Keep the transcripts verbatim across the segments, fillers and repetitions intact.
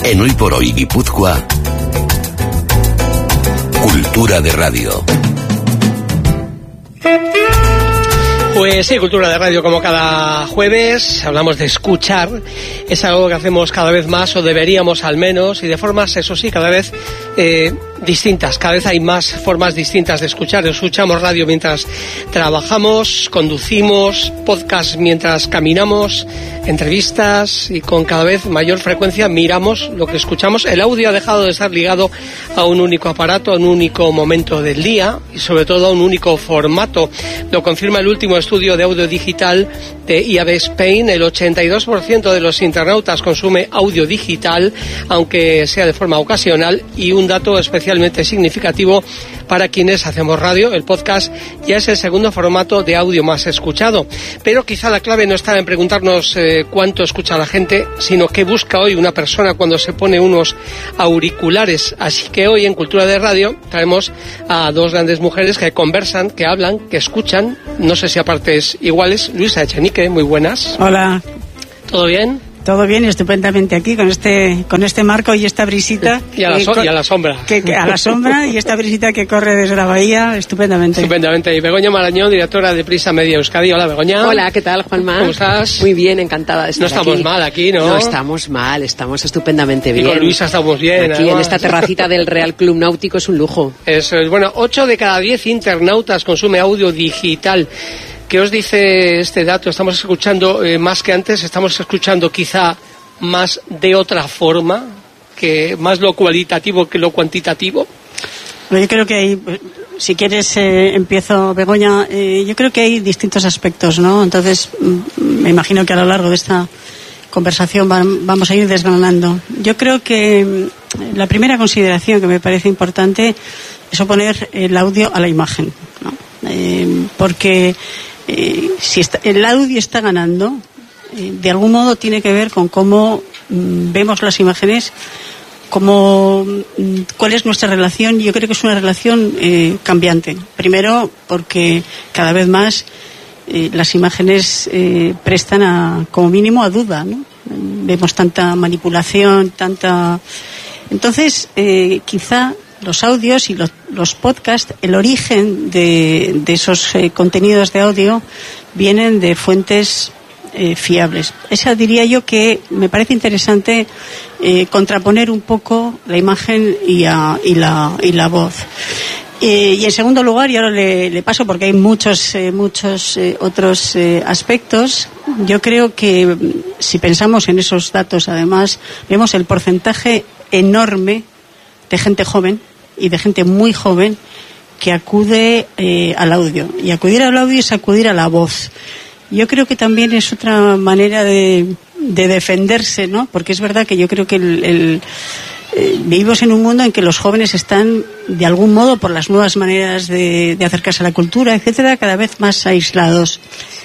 En Hoy por Hoy Guipúzcoa, Cultura de Radio. Pues sí, Cultura de Radio, como cada jueves, hablamos de escuchar. Es algo que hacemos cada vez más, o deberíamos al menos, y de formas, eso sí, cada vez eh, distintas. Cada vez hay más formas distintas de escuchar. Escuchamos radio mientras trabajamos, conducimos, podcast mientras caminamos, entrevistas, y con cada vez mayor frecuencia miramos lo que escuchamos. El audio ha dejado de estar ligado a un único aparato, a un único momento del día, y sobre todo a un único formato. Lo confirma el último estudio de audio digital de I A B Spain. El ochenta y dos por ciento de los internautas consume audio digital, aunque sea de forma ocasional, y un dato especialmente significativo para quienes hacemos radio: el podcast ya es el segundo formato de audio más escuchado. Pero quizá la clave no está en preguntarnos eh, cuánto escucha la gente, sino qué busca hoy una persona cuando se pone unos auriculares. Así que hoy en Cultura de Radio traemos a dos grandes mujeres que conversan, que hablan, que escuchan, no sé si a partes iguales. Luisa Echenique, muy buenas. Hola. ¿Todo bien? Todo bien, estupendamente aquí con este con este marco y esta brisita. Y a la, so- y a la sombra. Que, que a la sombra y esta brisita que corre desde la bahía, estupendamente. Estupendamente. Y Begoña Marañón, directora de Prisa Media Euskadi. Hola, Begoña. Hola, ¿qué tal, Juanma? ¿Cómo estás? Muy bien, encantada de estar aquí. No estamos aquí. mal aquí, ¿no? No estamos mal, estamos estupendamente bien. Y con Luisa estamos bien. Aquí, además, en esta terracita del Real Club Náutico es un lujo. Eso es. Bueno, ocho de cada diez internautas consume audio digital. ¿Qué os dice este dato? Estamos escuchando eh, más que antes, estamos escuchando quizá más de otra forma, que más lo cualitativo que lo cuantitativo. Yo creo que hay, si quieres eh, empiezo, Begoña, eh, yo creo que hay distintos aspectos, ¿no? Entonces, me imagino que a lo largo de esta conversación van, vamos a ir desgranando. Yo creo que la primera consideración que me parece importante es oponer el audio a la imagen, ¿no? Eh, porque eh, si está, el audio está ganando, eh, de algún modo tiene que ver con cómo mm, vemos las imágenes, cómo, mm, cuál es nuestra relación. Yo creo que es una relación eh, cambiante. Primero, porque cada vez más eh, las imágenes eh, prestan a, como mínimo, a duda, ¿no? Vemos tanta manipulación, tanta. Entonces, eh, quizá los audios y los, los podcasts, el origen de, de esos eh, contenidos de audio vienen de fuentes eh, fiables. Esa diría yo que me parece interesante eh, contraponer un poco la imagen y, a, y, la, y la voz. Eh, y en segundo lugar, y ahora le, le paso porque hay muchos, eh, muchos eh, otros eh, aspectos, yo creo que si pensamos en esos datos, además, vemos el porcentaje enorme de gente joven y de gente muy joven que acude eh, al audio. Y acudir al audio es acudir a la voz. Yo creo que también es otra manera de, de defenderse, ¿no? Porque es verdad que yo creo que el, el, eh, vivimos en un mundo en que los jóvenes están, de algún modo, por las nuevas maneras de, de acercarse a la cultura, etcétera, cada vez más aislados.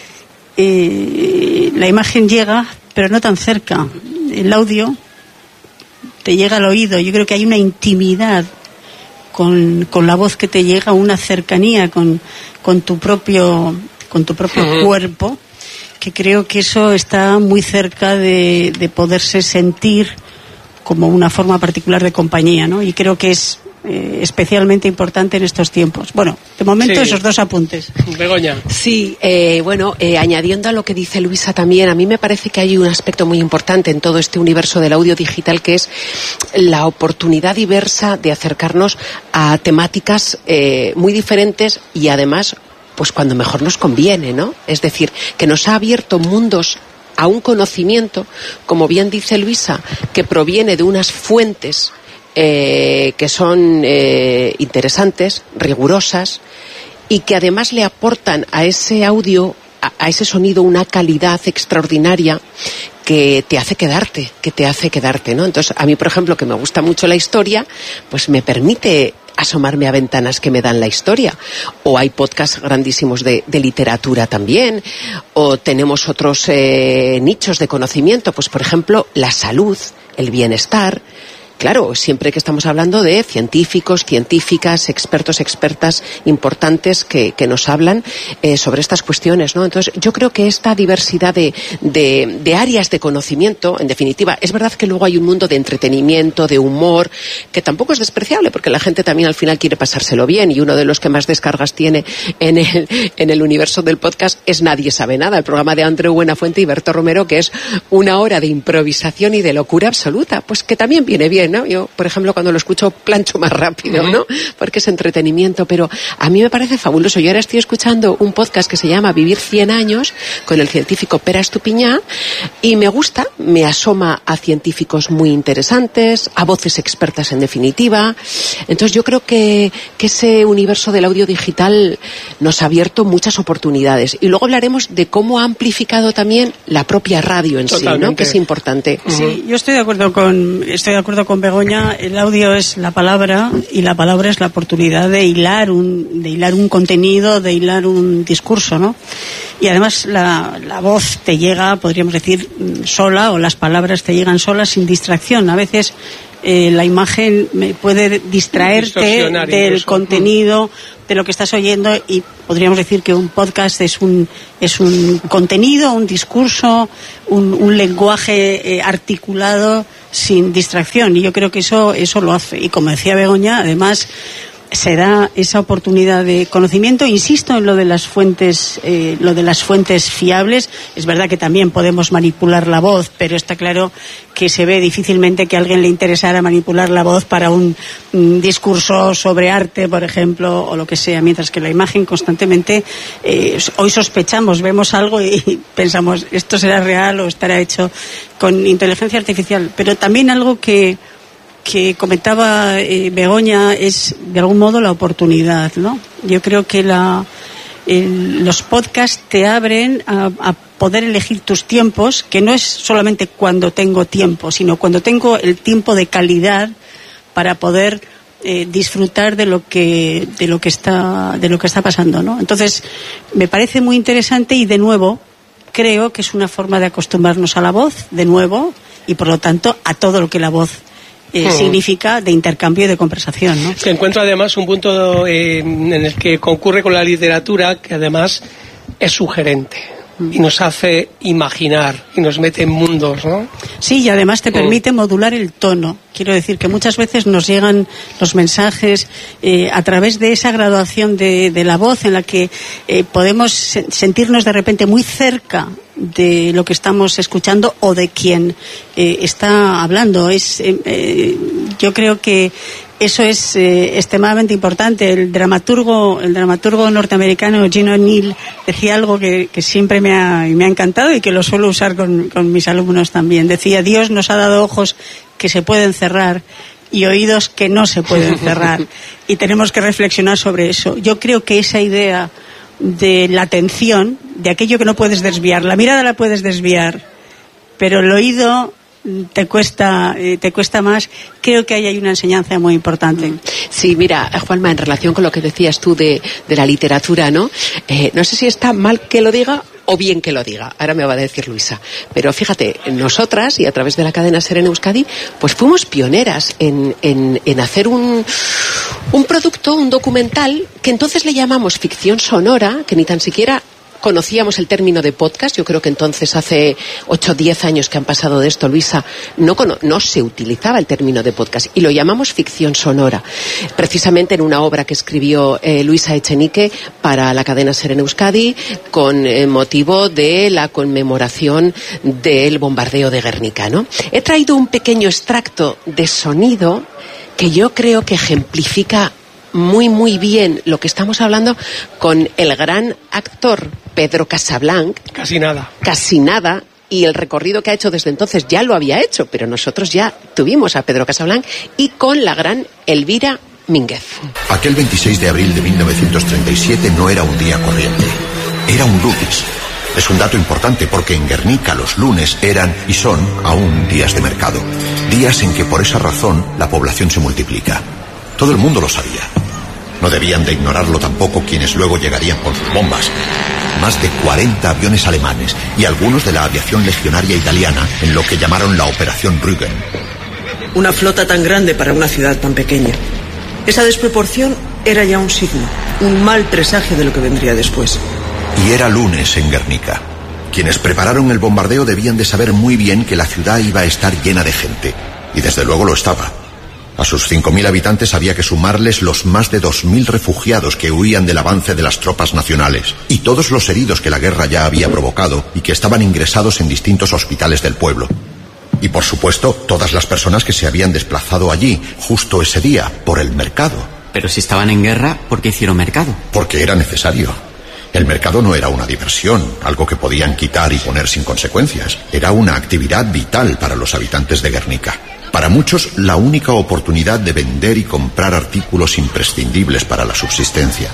Eh, la imagen llega, pero no tan cerca. El audio te llega al oído. Yo creo que hay una intimidad con, con la voz que te llega, una cercanía con, con tu propio, con tu propio uh-huh. cuerpo, que creo que eso está muy cerca de, de poderse sentir como una forma particular de compañía, ¿no? Y creo que es eh, especialmente importante en estos tiempos. Bueno, de momento sí. Esos dos apuntes. Begoña. Sí, eh, bueno, eh, añadiendo a lo que dice Luisa también, a mí me parece que hay un aspecto muy importante en todo este universo del audio digital, que es la oportunidad diversa de acercarnos a temáticas eh, muy diferentes y además, pues cuando mejor nos conviene, ¿no? Es decir, que nos ha abierto mundos a un conocimiento, como bien dice Luisa, que proviene de unas fuentes Eh, que son eh, interesantes, rigurosas, y que además le aportan a ese audio, a, a ese sonido, una calidad extraordinaria que te hace quedarte, que te hace quedarte, ¿no? Entonces, a mí, por ejemplo, que me gusta mucho la historia, pues me permite asomarme a ventanas que me dan la historia. O hay podcasts grandísimos de, de literatura también, o tenemos otros eh, nichos de conocimiento, pues por ejemplo, la salud, el bienestar, claro, siempre que estamos hablando de científicos, científicas, expertos, expertas importantes que, que nos hablan eh, sobre estas cuestiones, ¿no? Entonces, yo creo que esta diversidad de, de, de áreas de conocimiento, en definitiva, es verdad que luego hay un mundo de entretenimiento, de humor, que tampoco es despreciable, porque la gente también al final quiere pasárselo bien, y uno de los que más descargas tiene en el, en el universo del podcast es Nadie sabe nada, el programa de Andreu Buenafuente y Berto Romero, que es una hora de improvisación y de locura absoluta, pues que también viene bien, ¿no? Yo, por ejemplo, cuando lo escucho plancho más rápido, ¿no? Porque es entretenimiento, pero a mí me parece fabuloso. Yo ahora estoy escuchando un podcast que se llama Vivir cien años, con el científico Pere Estupiñán, y me gusta, me asoma a científicos muy interesantes, a voces expertas en definitiva. Entonces yo creo que, que ese universo del audio digital nos ha abierto muchas oportunidades. Y luego hablaremos de cómo ha amplificado también la propia radio en Totalmente. sí, ¿no? Que es importante. Sí, yo estoy de acuerdo con estoy de acuerdo con Begoña. El audio es la palabra y la palabra es la oportunidad de hilar un de hilar un contenido, de hilar un discurso, ¿no? Y además la, la voz te llega, podríamos decir, sola, o las palabras te llegan solas, sin distracción. A veces eh, la imagen me puede distraerte del incluso. contenido, de lo que estás oyendo, y podríamos decir que un podcast es un es un contenido, un discurso, un, un lenguaje eh, articulado sin distracción, y yo creo que eso eso lo hace. Y como decía Begoña, además se da esa oportunidad de conocimiento. Insisto en lo de las fuentes, eh, lo de las fuentes fiables. Es verdad que también podemos manipular la voz, pero está claro que se ve difícilmente que a alguien le interesara manipular la voz para un, un discurso sobre arte, por ejemplo, o lo que sea, mientras que la imagen constantemente, eh, hoy sospechamos, vemos algo y pensamos, esto será real o estará hecho con inteligencia artificial. Pero también algo que que comentaba eh, Begoña es de algún modo la oportunidad, ¿no? Yo creo que la, el, los podcasts te abren a, a poder elegir tus tiempos, que no es solamente cuando tengo tiempo, sino cuando tengo el tiempo de calidad para poder eh, disfrutar de lo que de lo que está de lo que está pasando, ¿no? Entonces me parece muy interesante, y de nuevo creo que es una forma de acostumbrarnos a la voz, de nuevo, y por lo tanto a todo lo que la voz Eh, hmm. significa de intercambio y de conversación, ¿no? Se encuentra además un punto eh, en el que concurre con la literatura, que además es sugerente y nos hace imaginar y nos mete en mundos, ¿no? Sí, y además te permite mm. modular el tono. Quiero decir que muchas veces nos llegan los mensajes eh, a través de esa graduación de, de la voz, en la que eh, podemos sentirnos de repente muy cerca de lo que estamos escuchando o de quien eh, está hablando. Es, eh, eh, yo creo que eso es eh, extremadamente importante. El dramaturgo, el dramaturgo norteamericano Gene O'Neill decía algo que, que siempre me ha, me ha encantado y que lo suelo usar con, con mis alumnos también. Decía: Dios nos ha dado ojos que se pueden cerrar y oídos que no se pueden cerrar, y tenemos que reflexionar sobre eso. Yo creo que esa idea de la atención, de aquello que no puedes desviar, la mirada la puedes desviar, pero el oído te cuesta eh, te cuesta más. Creo que ahí hay una enseñanza muy importante. Sí, mira, Juanma, en relación con lo que decías tú de, de la literatura, ¿no? Eh, no sé si está mal que lo diga o bien que lo diga, ahora me va a decir Luisa, pero fíjate, nosotras, y a través de la cadena SER en Euskadi, pues fuimos pioneras en, en, en hacer un, un producto, un documental, que entonces le llamamos ficción sonora, que ni tan siquiera conocíamos el término de podcast. Yo creo que entonces hace ocho o diez años que han pasado de esto, Luisa, no, no se utilizaba el término de podcast, y lo llamamos ficción sonora, precisamente en una obra que escribió eh, Luisa Echenique para la cadena SER en Euskadi, con eh, motivo de la conmemoración del bombardeo de Guernica, ¿no? He traído un pequeño extracto de sonido que yo creo que ejemplifica muy muy bien lo que estamos hablando, con el gran actor Pedro Casablanc. Casi nada. Casi nada. Y el recorrido que ha hecho desde entonces ya lo había hecho, pero nosotros ya tuvimos a Pedro Casablanc, y con la gran Elvira Mínguez. Aquel veintiséis de abril de mil novecientos treinta y siete no era un día corriente, era un lunes. Es un dato importante porque en Guernica los lunes eran y son aún días de mercado, días en que por esa razón la población se multiplica. Todo el mundo lo sabía. No debían de ignorarlo tampoco quienes luego llegarían con sus bombas. Más de cuarenta aviones alemanes y algunos de la aviación legionaria italiana en lo que llamaron la Operación Rügen. una flota tan grande para una ciudad tan pequeña. Esa desproporción era ya un signo, un mal presagio de lo que vendría después. Y era lunes en Guernica. Quienes prepararon el bombardeo debían de saber muy bien que la ciudad iba a estar llena de gente. Y desde luego lo estaba. A sus cinco mil habitantes había que sumarles los más de dos mil refugiados que huían del avance de las tropas nacionales y todos los heridos que la guerra ya había provocado y que estaban ingresados en distintos hospitales del pueblo. Y por supuesto, todas las personas que se habían desplazado allí, justo ese día, por el mercado. Pero si estaban en guerra, ¿por qué hicieron mercado? Porque era necesario. El mercado no era una diversión, algo que podían quitar y poner sin consecuencias. Era una actividad vital para los habitantes de Guernica. Para muchos, la única oportunidad de vender y comprar artículos imprescindibles para la subsistencia.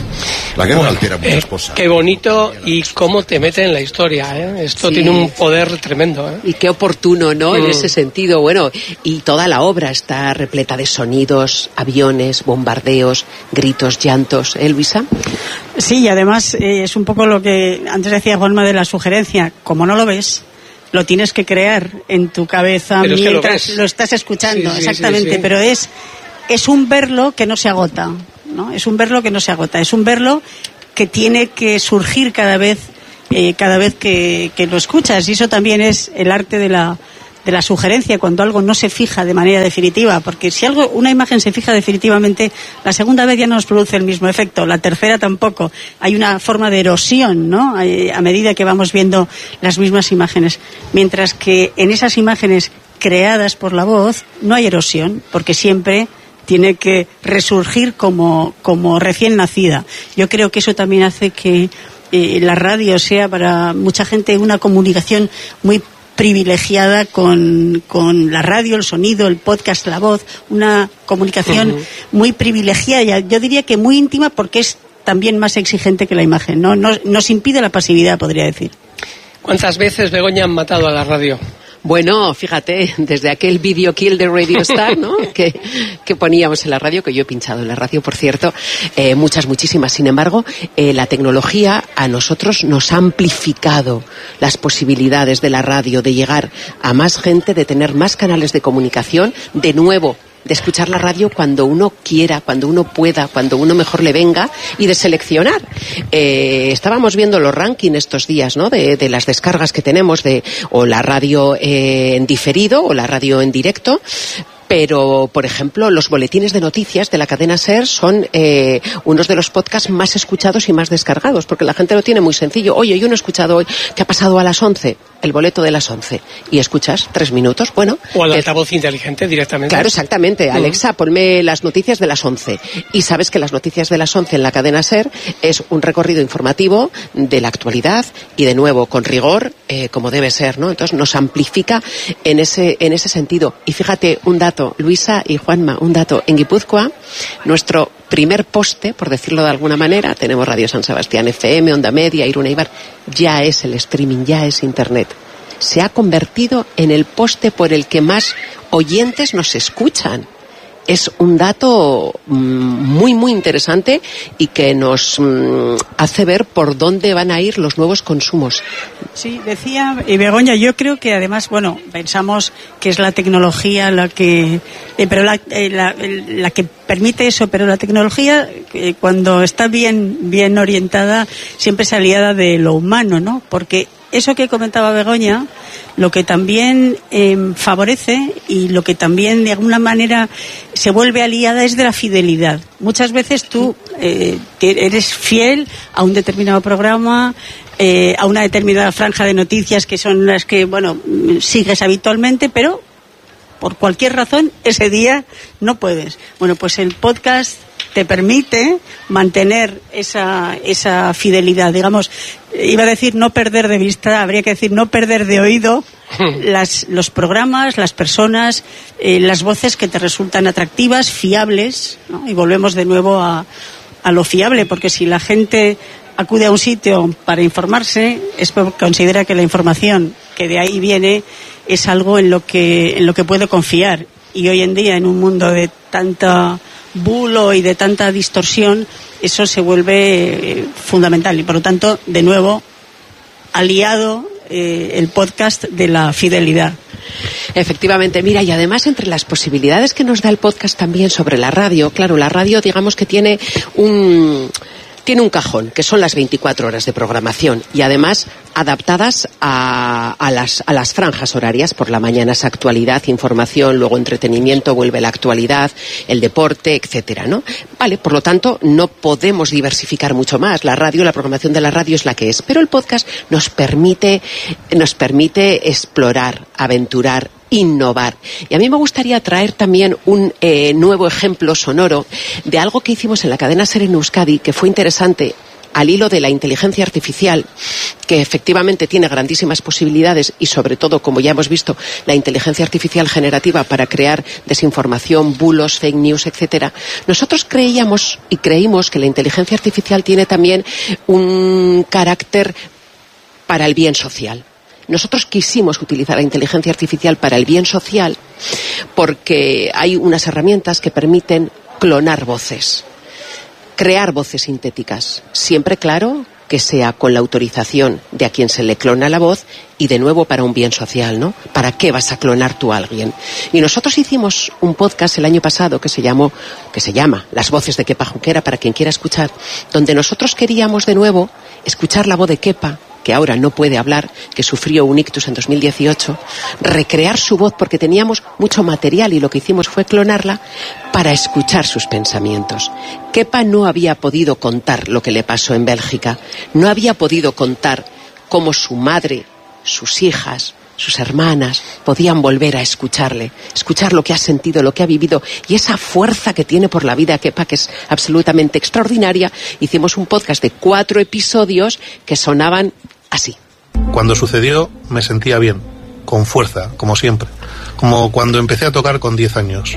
La guerra bueno, altera muchas eh, cosas. Qué bonito y cómo te mete en la historia, ¿eh? Esto sí. Tiene un poder tremendo, ¿eh? Y qué oportuno, ¿no? Mm. En ese sentido, bueno, y toda la obra está repleta de sonidos, aviones, bombardeos, gritos, llantos, ¿eh, Luisa? Sí, y además eh, es un poco lo que antes decía Juanma de la sugerencia. Como no lo ves, lo tienes que crear en tu cabeza pero mientras es que lo, lo estás escuchando, sí, sí, exactamente, sí, sí. Pero es, es un verlo que no se agota, ¿no? Es un verlo que no se agota, es un verlo que tiene que surgir cada vez, eh, cada vez que, que lo escuchas, y eso también es el arte de la de la sugerencia, cuando algo no se fija de manera definitiva, porque si algo, una imagen se fija definitivamente, la segunda vez ya no nos produce el mismo efecto, la tercera tampoco. Hay una forma de erosión, ¿no? A medida que vamos viendo las mismas imágenes. Mientras que en esas imágenes creadas por la voz no hay erosión, porque siempre tiene que resurgir como, como recién nacida. Yo creo que eso también hace que eh, la radio sea para mucha gente una comunicación muy privilegiada con, con la radio, el sonido, el podcast, la voz, una comunicación uh-huh. muy privilegiada, yo diría que muy íntima, porque es también más exigente que la imagen, ¿no? Nos, nos impide la pasividad, podría decir. ¿Cuántas veces, Begoña, han matado a la radio? Bueno, fíjate, desde aquel video kill de Radio Star, ¿no? que, que poníamos en la radio, que yo he pinchado en la radio, por cierto, eh, muchas, muchísimas. Sin embargo, eh, la tecnología a nosotros nos ha amplificado las posibilidades de la radio, de llegar a más gente, de tener más canales de comunicación, de nuevo, de escuchar la radio cuando uno quiera, cuando uno pueda, cuando uno mejor le venga, y de seleccionar. Eh, estábamos viendo los rankings estos días, ¿no? De, de las descargas que tenemos de o la radio eh, en diferido o la radio en directo. Pero, por ejemplo, los boletines de noticias de la cadena SER son eh, unos de los podcasts más escuchados y más descargados, porque la gente lo tiene muy sencillo. Oye, yo no he escuchado hoy que ha pasado a las once, el boleto de las once, y escuchas tres minutos, bueno... O al altavoz eh, inteligente directamente. Claro, exactamente. Uh-huh. Alexa, ponme las noticias de las once. Y sabes que las noticias de las once en la cadena SER es un recorrido informativo de la actualidad y, de nuevo, con rigor, eh, como debe ser, ¿no? Entonces nos amplifica en ese, en ese sentido. Y fíjate, un dato, Luisa y Juanma, un dato. En Guipúzcoa, nuestro primer poste, por decirlo de alguna manera, tenemos Radio San Sebastián F M, Onda Media, Irún Eibar, ya es el streaming, ya es Internet. Se ha convertido en el poste por el que más oyentes nos escuchan. Es un dato muy, muy interesante y que nos mm, hace ver por dónde van a ir los nuevos consumos. Sí, decía y Begoña, yo creo que además, bueno, pensamos que es la tecnología la que, eh, pero la, eh, la, la que permite eso, pero la tecnología, eh, cuando está bien, bien orientada, siempre es aliada de lo humano, ¿no? Porque eso que comentaba Begoña, lo que también eh, favorece y lo que también de alguna manera se vuelve aliada es de la fidelidad. Muchas veces tú eh, eres fiel a un determinado programa, eh, a una determinada franja de noticias que son las que, bueno, sigues habitualmente, pero por cualquier razón ese día no puedes. Bueno, pues el podcast te permite mantener esa esa fidelidad, digamos, iba a decir no perder de vista, habría que decir no perder de oído las los programas, las personas, eh, las voces que te resultan atractivas, fiables, ¿no? Y volvemos de nuevo a, a lo fiable, porque si la gente acude a un sitio para informarse es porque considera que la información que de ahí viene es algo en lo que en lo que puede confiar, y hoy en día en un mundo de tanta bulo y de tanta distorsión, eso se vuelve eh, fundamental, y por lo tanto, de nuevo, aliado eh, el podcast de la fidelidad. Efectivamente, mira, y además entre las posibilidades que nos da el podcast también sobre la radio, claro, la radio digamos que tiene un... Tiene un cajón, que son las veinticuatro horas de programación y además adaptadas a, a, las, a las franjas horarias. Por la mañana es actualidad, información, luego entretenimiento, vuelve la actualidad, el deporte, etcétera, ¿no? Vale, por lo tanto, no podemos diversificar mucho más. La radio, la programación de la radio es la que es, pero el podcast nos permite, nos permite explorar, aventurar, innovar. Y a mí me gustaría traer también un eh, nuevo ejemplo sonoro de algo que hicimos en la cadena SER en Euskadi, que fue interesante al hilo de la inteligencia artificial, que efectivamente tiene grandísimas posibilidades y sobre todo, como ya hemos visto, la inteligencia artificial generativa para crear desinformación, bulos, fake news, etcétera. Nosotros creíamos y creímos que la inteligencia artificial tiene también un carácter para el bien social. Nosotros quisimos utilizar la inteligencia artificial para el bien social porque hay unas herramientas que permiten clonar voces, crear voces sintéticas, siempre claro que sea con la autorización de a quien se le clona la voz y de nuevo para un bien social, ¿no? ¿Para qué vas a clonar tú a alguien? Y nosotros hicimos un podcast el año pasado que se llamó, que se llama Las voces de Kepa Junquera, para quien quiera escuchar, donde nosotros queríamos de nuevo escuchar la voz de Kepa, que ahora no puede hablar, que sufrió un ictus en dos mil dieciocho, recrear su voz porque teníamos mucho material y lo que hicimos fue clonarla para escuchar sus pensamientos. Kepa no había podido contar lo que le pasó en Bélgica, no había podido contar cómo su madre, sus hijas, sus hermanas podían volver a escucharle, escuchar lo que ha sentido, lo que ha vivido y esa fuerza que tiene por la vida Kepa, que es absolutamente extraordinaria. Hicimos un podcast de cuatro episodios que sonaban así. Cuando sucedió me sentía bien, con fuerza, como siempre, como cuando empecé a tocar con diez años.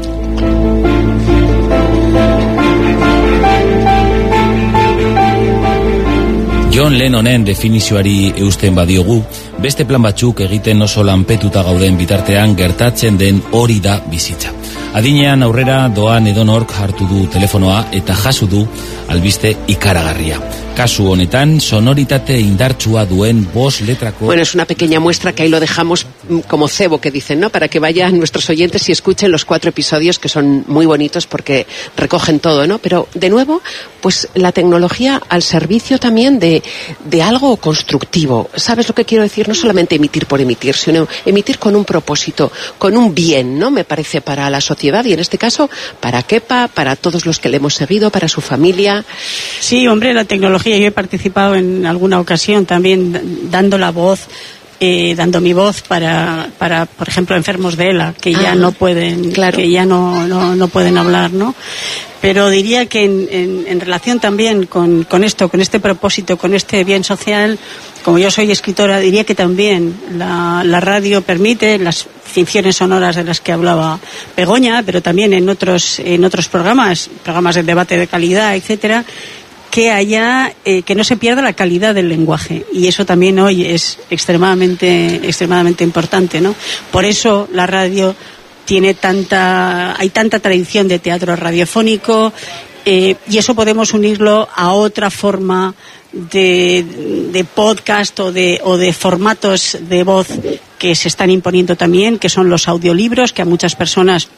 John Lennonen definizioari eusten badiogu, beste plan batzuk egiten oso lanpetuta gauden bitartean gertatzen den hori da bizitza. Adinean aurrera doan edonork hartu du telefonoa eta jaso du albiste ikaragarria. Kasu honetan sonoritate indartsua duen bost letrako... Bueno, es una pequeña muestra que ahí lo dejamos como cebo, que dicen, ¿no? Para que vayan nuestros oyentes y escuchen los cuatro episodios, que son muy bonitos porque recogen todo, ¿no? Pero, de nuevo, pues la tecnología al servicio también de, de algo constructivo. ¿Sabes lo que quiero decir? No solamente emitir por emitir, sino emitir con un propósito, con un bien, ¿no? Me parece, para la sociedad y en este caso para Kepa, para todos los que le hemos seguido, para su familia. Sí, hombre, la tecnología. Yo he participado en alguna ocasión también dando la voz, eh, dando mi voz para, para, por ejemplo, enfermos de ELA, que ya ah, no pueden, claro. que ya no, no, no pueden hablar, ¿no? Pero diría que en, en, en relación también con, con esto, con este propósito, con este bien social, como yo soy escritora, diría que también la, la radio permite las ficciones sonoras de las que hablaba Begoña, pero también en otros, en otros programas, programas de debate de calidad, etcétera, que haya, eh, que no se pierda la calidad del lenguaje, y eso también hoy es extremadamente, extremadamente importante, ¿no? Por eso la radio tiene tanta, hay tanta tradición de teatro radiofónico, eh, y eso podemos unirlo a otra forma de, de podcast o de, o de formatos de voz que se están imponiendo también, que son los audiolibros, que a muchas personas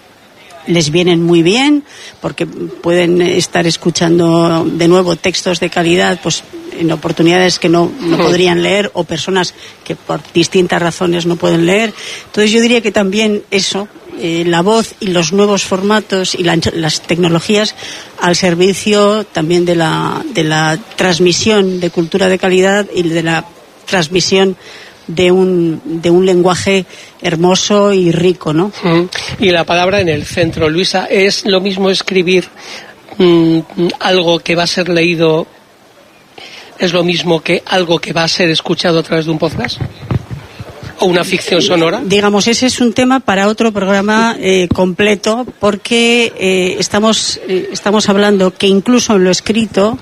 les vienen muy bien porque pueden estar escuchando de nuevo textos de calidad pues en oportunidades que no, no podrían leer, o personas que por distintas razones no pueden leer. Entonces yo diría que también eso, eh, la voz y los nuevos formatos y la, las tecnologías al servicio también de la, de la transmisión de cultura de calidad y de la transmisión de un de un lenguaje hermoso y rico, ¿no? Mm. Y la palabra en el centro, Luisa, ¿es lo mismo escribir mm, algo que va a ser leído, es lo mismo que algo que va a ser escuchado a través de un podcast? ¿O una ficción sonora? Digamos, ese es un tema para otro programa eh, completo, porque eh, estamos eh, estamos hablando que incluso en lo escrito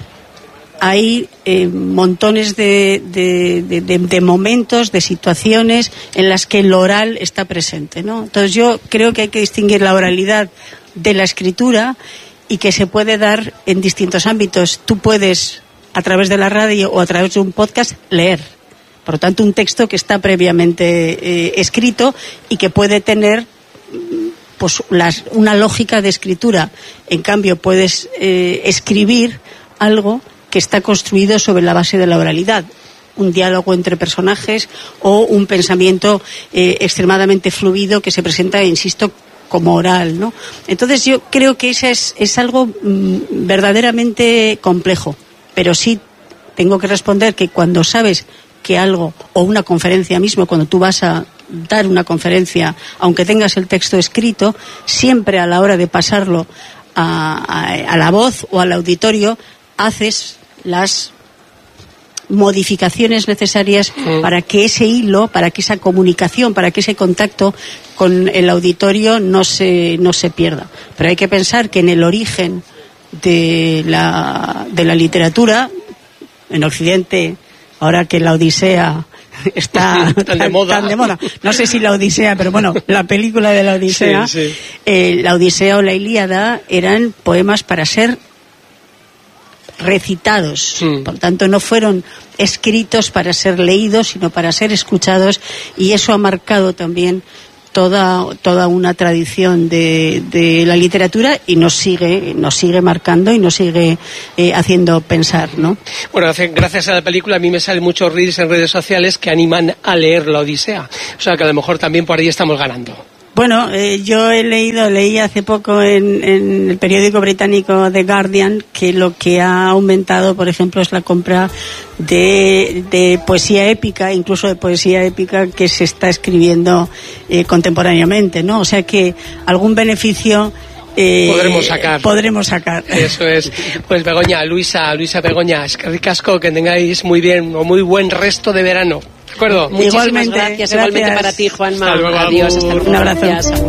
hay eh, montones de, de, de, de, de momentos, de situaciones en las que el oral está presente, ¿no? Entonces yo creo que hay que distinguir la oralidad de la escritura, y que se puede dar en distintos ámbitos. Tú puedes, a través de la radio o a través de un podcast, leer, Por lo tanto, un texto que está previamente eh, escrito y que puede tener pues las, una lógica de escritura. En cambio, puedes eh, escribir algo que está construido sobre la base de la oralidad, un diálogo entre personajes o un pensamiento eh, extremadamente fluido que se presenta, insisto, como oral, ¿no? Entonces yo creo que eso es, es algo mmm, verdaderamente complejo, pero sí tengo que responder que cuando sabes que algo, o una conferencia mismo, cuando tú vas a dar una conferencia, aunque tengas el texto escrito, siempre a la hora de pasarlo a, a, a la voz o al auditorio, haces las modificaciones necesarias mm. para que ese hilo, para que esa comunicación, para que ese contacto con el auditorio no se, no se pierda. Pero hay que pensar que en el origen de la, de la literatura, en Occidente, ahora que la Odisea está tan, de moda. tan de moda, no sé si la Odisea, pero bueno, la película de la Odisea, sí, sí. Eh, la Odisea o la Ilíada eran poemas para ser recitados, mm. por tanto no fueron escritos para ser leídos, sino para ser escuchados, y eso ha marcado también toda toda una tradición de, de la literatura y nos sigue nos sigue marcando y nos sigue eh, haciendo pensar, ¿no? Bueno, gracias a la película a mí me salen muchos reels en redes sociales que animan a leer la Odisea, o sea que a lo mejor también por ahí estamos ganando. Bueno, eh, yo he leído, leí hace poco en, en el periódico británico The Guardian que lo que ha aumentado, por ejemplo, es la compra de, de poesía épica, incluso de poesía épica que se está escribiendo eh, contemporáneamente, ¿no? O sea que algún beneficio eh, podremos sacar. Podremos sacar. Eso es. Pues Begoña, Luisa, Luisa Begoña, es que ricasco, que tengáis muy bien o muy buen resto de verano. ¿De acuerdo? Muchísimas igualmente, gracias, gracias. Igualmente para ti, Juanma. Hasta luego, Adiós, hasta luego. Un abrazo. Gracias.